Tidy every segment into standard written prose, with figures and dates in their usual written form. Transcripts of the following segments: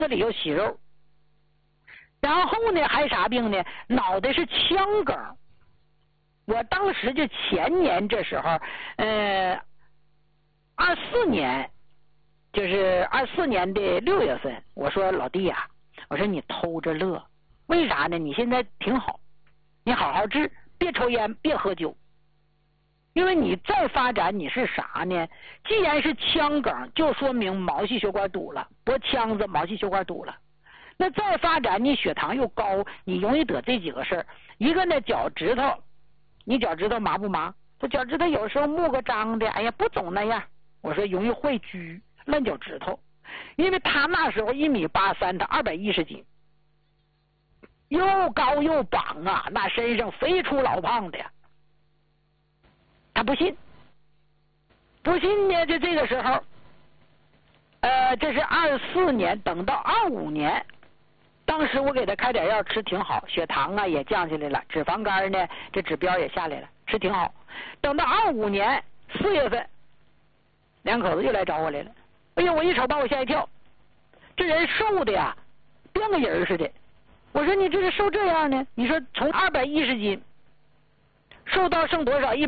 子里有息肉，然后呢还啥病呢？脑袋是腔梗。我当时就前年这时候24年，就是24年的6月份，我说老弟呀，我说你偷着乐，为啥呢？你现在挺好，你好好治，别抽烟，别喝酒，因为你再发展你是啥呢？既然是腔梗，就说明毛细血管堵了，脖腔子毛细血管堵了。那再发展你血糖又高，你容易得这几个事儿。一个呢，脚趾头，你脚趾头麻不麻？这脚趾头有时候木个张的，哎呀不总那样。我说容易坏疽，烂脚趾头。因为他那时候1.83米，他210斤，又高又膀啊，那身上肥出老胖的呀。他不信呢，就这个时候，这是24年，等到25年，当时我给他开点药吃挺好，血糖啊也降下来了，脂肪肝呢这指标也下来了，吃挺好。等到25年4月份，两口子又来找我来了。哎呀，我一瞅把我吓一跳，这人瘦的呀，变个人似的。我说你这是瘦这样呢？你说从210斤瘦到剩多少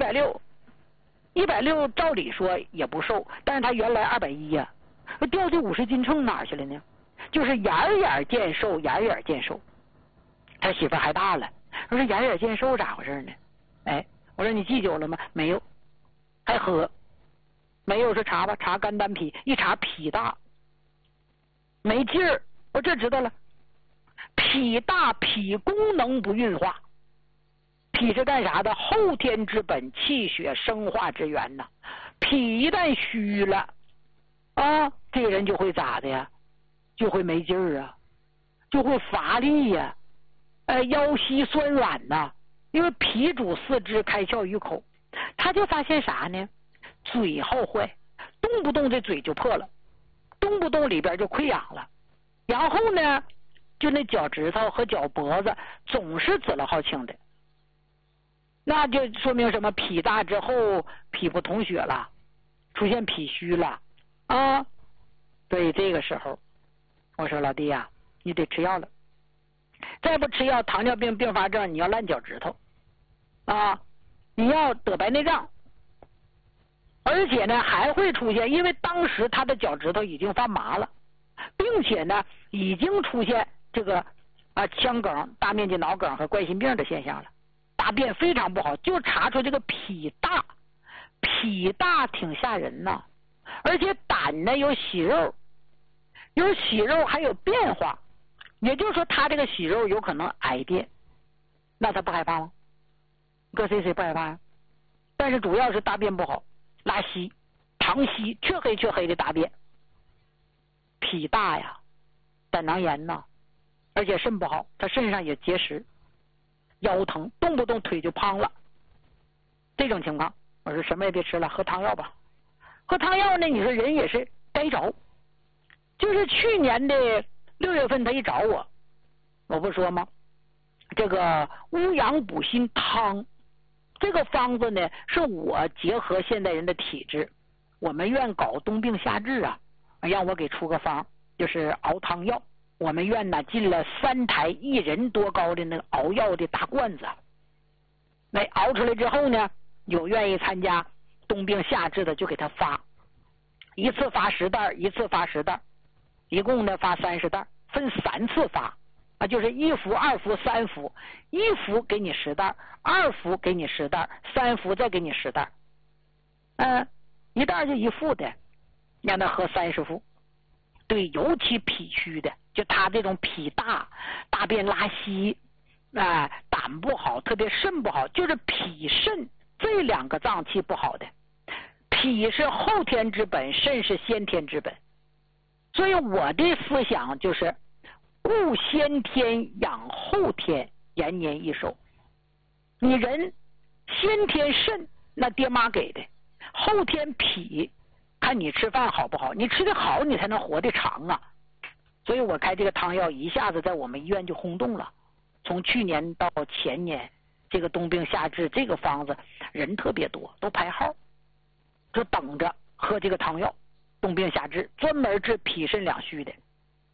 ？160，160照理说也不瘦，但是他原来210呀，掉这50斤秤哪去了呢？就是眼眼见瘦，眼眼见瘦。他媳妇还大了，我说眼眼见瘦咋回事呢？哎，我说你忌酒了吗？没有，还喝。没有是查吧，查肝胆脾，一查脾大，没劲儿。我这知道了，脾大，脾功能不运化。脾是干啥的？后天之本，气血生化之源呐。脾一旦虚了啊，这个人就会咋的呀？就会没劲儿啊，就会乏力呀，腰膝酸软呐。因为脾主四肢，开窍于口，他就发现啥呢？嘴好坏，动不动这嘴就破了，动不动里边就溃疡了，然后呢，就那脚趾头和脚脖子总是紫了好青的，那就说明什么？脾大之后脾不统血了，出现脾虚了啊。所以这个时候我说老弟呀，你得吃药了，再不吃药，糖尿病并发症你要烂脚趾头啊，你要得白内障，而且呢还会出现，因为当时他的脚趾头已经发麻了，并且呢已经出现这个腔梗、大面积脑梗和冠心病的现象了，大便非常不好，就查出这个脾大，脾大挺吓人呐，而且胆呢有息肉，有息肉还有变化，也就是说他这个息肉有可能癌变，那他不害怕吗？搁谁不害怕呀？但是主要是大便不好，拉稀、溏稀、黢黑的大便，脾大呀，胆囊炎呐，而且肾不好，他肾上也结石，腰疼，动不动腿就胖了。这种情况，我说什么也别吃了，喝汤药吧。喝汤药呢，你说人也是该着。就是去年的6月份，他一找我不说吗？这个乌阳补心汤。这个方子呢，是我结合现代人的体质，我们院搞冬病夏治啊，让我给出个方，就是熬汤药。我们院呢进了3台1人多高的那个熬药的大罐子，那熬出来之后呢，有愿意参加冬病夏治的就给他发，一次发10袋，一次发10袋，一共呢发30袋，分3次发。就是1服、2服、3服，1服给你10袋，2服给你10袋，3服再给你10袋。1袋就1副的，让他喝30副。对，尤其脾虚的，就他这种脾大、大便拉稀，胆不好，特别肾不好，就是脾肾这2个脏器不好的。脾是后天之本，肾是先天之本。所以我的思想就是固先天养后天，延年益寿。你人先天肾那爹妈给的，后天脾看你吃饭好不好，你吃的好你才能活得长啊。所以我开这个汤药一下子在我们医院就轰动了，从去年到前年，这个冬病夏治这个方子人特别多，都排号，就等着喝这个汤药。冬病夏治专门治脾肾两虚的。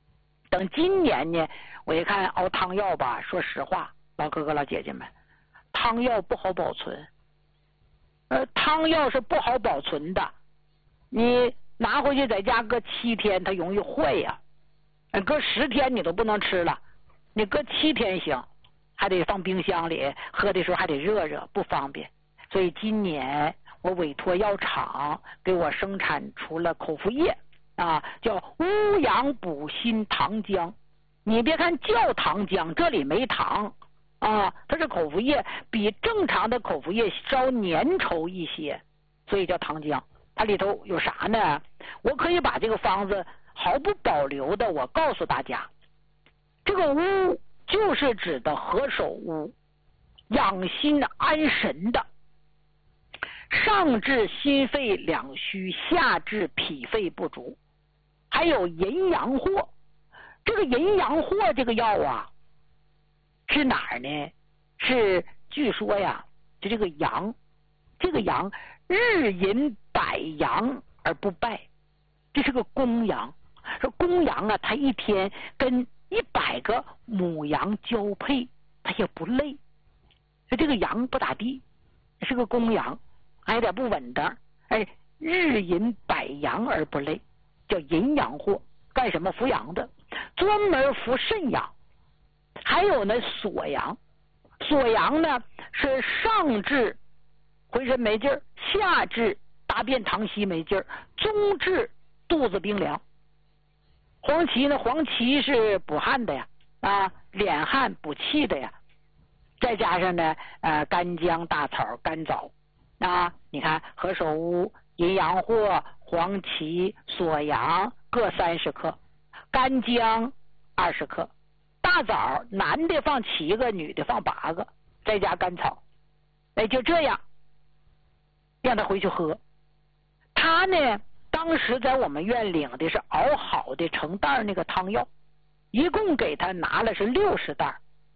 等今年呢，我一看熬汤药吧，说实话，老哥哥老姐姐们，汤药不好保存。汤药是不好保存的，你拿回去在家搁7天，它容易坏呀。搁10天你都不能吃了，你搁7天行，还得放冰箱里，喝的时候还得热热，不方便。所以今年我委托药厂给我生产出了口服液啊，叫乌阳补心糖浆。你别看叫糖浆，这里没糖啊，它是口服液，比正常的口服液稍粘稠一些，所以叫糖浆。它里头有啥呢？我可以把这个方子毫不保留的我告诉大家，这个乌就是指的何首乌，养心安神的，上治心肺两虚，下治脾肺不足，还有淫阳藿。这个淫阳藿这个药啊，是哪儿呢？是据说呀，就这个阳日淫百阳而不败，这是个公羊。说公羊啊，它一天跟100个母羊交配，它也不累。说这个羊不咋地，是个公羊，还有点不稳当。日淫百阳而不累，叫淫阳藿。干什么？扶阳的，专门扶肾阳。还有呢，锁阳。锁阳呢是上治浑身没劲儿，下治大便溏稀没劲儿，中治肚子冰凉。黄芪呢，黄芪是补汗的呀，敛汗补气的呀。再加上呢，干姜、大草、甘枣你看何首乌、淫阳藿、黄芪、锁阳各30克，干姜20克，大枣男的放7个，女的放8个，再加甘草。就这样让他回去喝。他呢当时在我们院领的是熬好的成袋那个汤药，一共给他拿了是60袋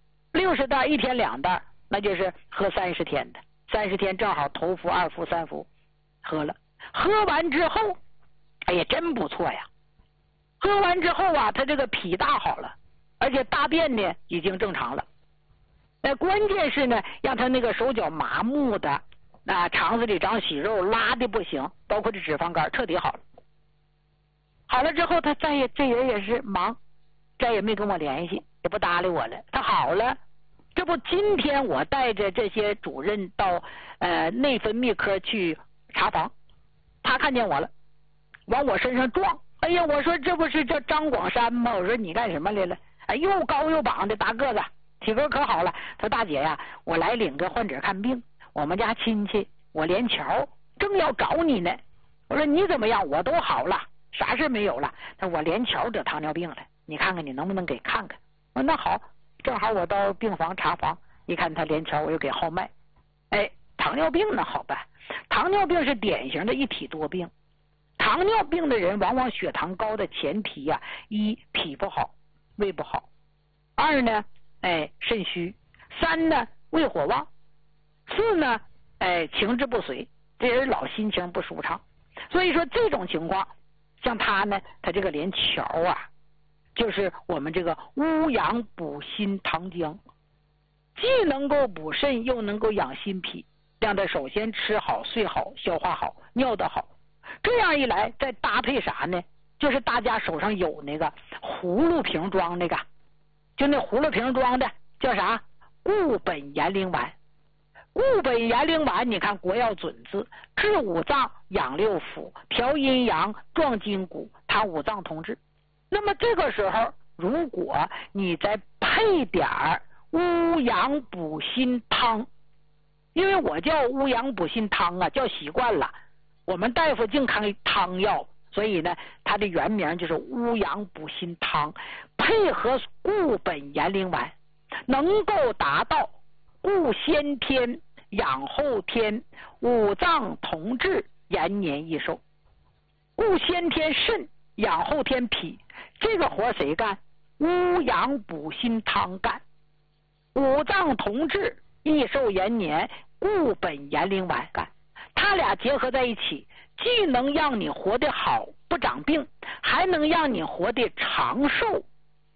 ，60袋1天2袋，那就是喝30天的，30天正好头服、2服、3服喝了。喝完之后，哎呀，真不错呀！喝完之后啊，他这个脾大好了，而且大便呢已经正常了。关键是呢，让他那个手脚麻木的，肠子里长息肉，拉的不行，包括这脂肪肝彻底好了。好了之后，他这人也是忙，再也没跟我联系，也不搭理我了。他好了，这不今天我带着这些主任到内分泌科去查房，他看见我了，往我身上撞。哎呀，我说这不是叫张广山吗？我说你干什么来了？又高又膀的大个子，体格可好了。他说大姐呀，我来领个患者看病，我们家亲戚，我连桥正要找你呢。我说你怎么样？我都好了，啥事没有了。他说我连桥得糖尿病了，你看看你能不能给看看。我说那好，正好我到病房查房，一看他连桥，我又给号脉。糖尿病呢好办，糖尿病是典型的一体多病。糖尿病的人往往血糖高的前提呀，一脾不好，胃不好；2呢，肾虚；3呢，胃火旺；4呢，情志不随，这人老心情不舒畅。所以说这种情况，像他呢，他这个连桥啊，就是我们这个乌阳补心糖浆，既能够补肾，又能够养心脾，让他首先吃好、睡好、消化好、尿得好。这样一来，再搭配啥呢？就是大家手上有那个葫芦瓶装那个，就那葫芦瓶装的叫啥？固本延龄丸。固本延龄丸，你看国药准字，治5脏、养6腑、调阴阳、壮筋骨，它5脏同治。那么这个时候，如果你再配点乌阳补心汤，因为我叫乌阳补心汤啊，叫习惯了。我们大夫净开汤药，所以呢，它的原名就是乌阳补心汤，配合固本延龄丸，能够达到固先天、养后天、5脏同治、延年益寿。固先天肾，养后天脾，这个活谁干？乌阳补心汤干。5脏同治、益寿延年，固本延龄丸干。它俩结合在一起，既能让你活得好不长病，还能让你活得长寿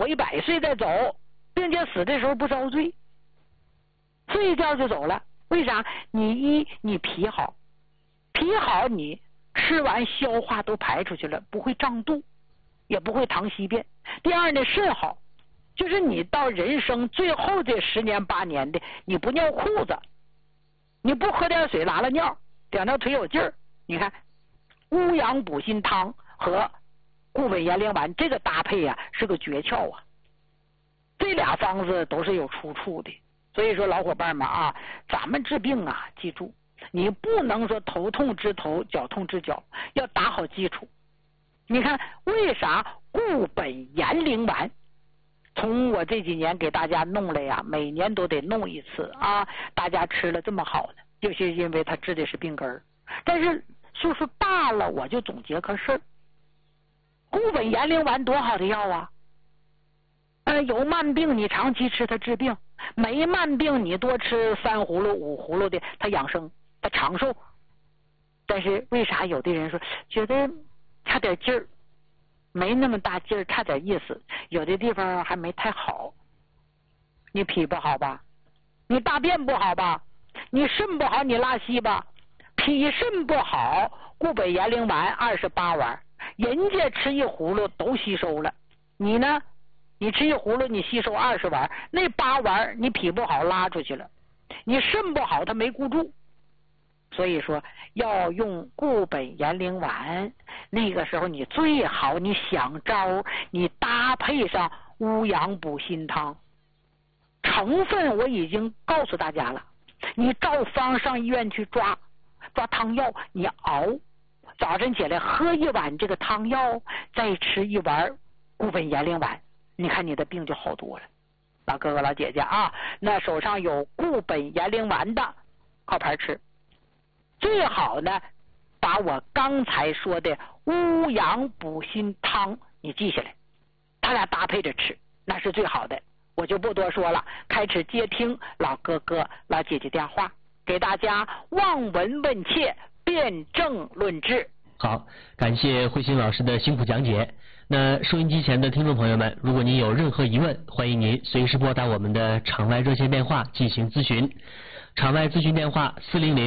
活100岁再走，并且死的时候不遭罪，睡一觉就走了。为啥？你脾好，脾好你吃完消化都排出去了，不会胀肚，也不会溏稀便。第二呢，肾好，就是你到人生最后这10年8年的，你不尿裤子，你不喝点水拉了尿，两条腿有劲儿。你看乌阳补心汤和固本延龄丸这个搭配啊，是个诀窍啊。这俩方子都是有出处的。所以说老伙伴们啊，咱们治病啊，记住你不能说头痛治头，脚痛治脚，要打好基础。你看为啥固本延龄丸从我这几年给大家弄了呀，每年都得弄一次啊，大家吃了这么好呢？就是因为它治的是病根儿。但是岁数大了，我就总结个事儿，固本延龄丸多好的药啊！有慢病你长期吃它治病，没慢病你多吃3葫芦5葫芦的，它养生，它长寿。但是为啥有的人说觉得差点劲儿，没那么大劲儿，差点意思，有的地方还没太好？你脾不好吧？你大便不好吧？你肾不好，你拉稀吧？脾肾不好，固本延龄丸28丸，人家吃1葫芦都吸收了，你呢？你吃1葫芦你吸收20丸，那8丸你脾不好拉出去了，你肾不好它没固住。所以说要用固本延龄丸，那个时候你最好你想招，你搭配上乌阳补心汤。成分我已经告诉大家了，你照方上医院去抓汤药，你熬，早晨起来喝1碗这个汤药，再吃1碗固本延龄丸，你看你的病就好多了。老哥哥老姐姐啊，那手上有固本延龄丸的靠牌吃，最好呢把我刚才说的乌阳补心汤你记下来，他俩搭配着吃，那是最好的。我就不多说了，开始接听老哥哥老姐姐电话，给大家望闻问切，辩证论治。 好，感谢慧心老师的辛苦讲解。那收音机前的听众朋友们，如果您有任何疑问，欢迎您随时拨打我们的场外热线电话进行咨询。场外咨询电话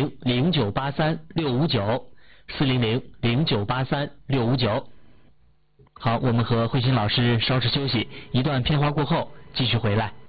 400-0983-659，400-0983-659。好，我们和慧心老师稍事休息，一段片花过后继续回来。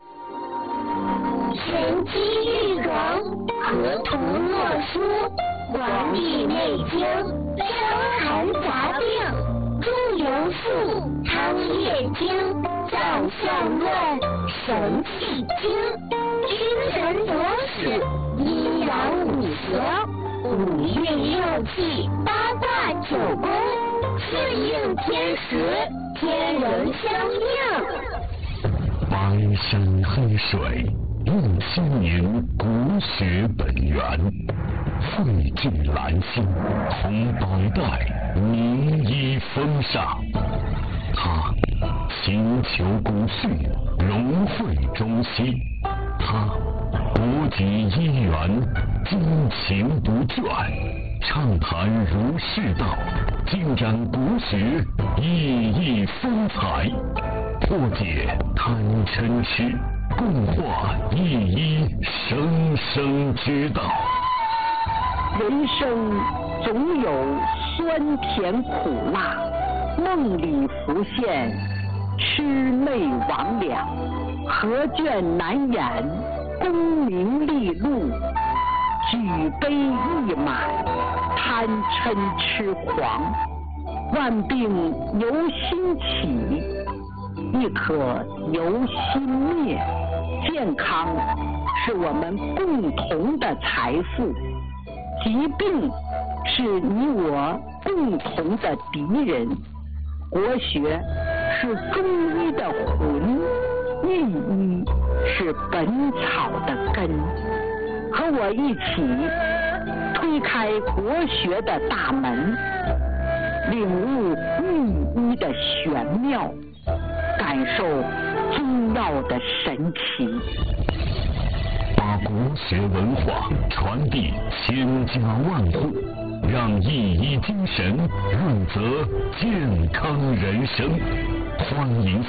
神机玉容，河图洛书，黄帝内经，伤寒杂病，中庸术，汤液经，藏象论，神气经，君神佐使，阴阳五行，5运6气，8卦9宫，顺应天时，天人相应。 白山黑水，用千年国学本源，汇聚兰心，同100代名医风尚。他勤求古训，融汇中西。他博集医源，精勤不倦，畅谈儒释道，精展国学，熠熠风采，破解贪嗔痴，共话一一生生之道。 人生总有酸甜苦辣，梦里浮现魑魅魍魉，何卷难掩功名利禄，举杯一满贪嗔痴狂，万病由心起，亦可由心灭。健康是我们共同的财富，疾病是你我共同的敌人。国学是中医的魂，御医是本草的根。和我一起推开国学的大门，领悟御医的玄妙，感受中药的神奇， 把国学文化传递千家万户，让一医精神润泽健康人生。欢迎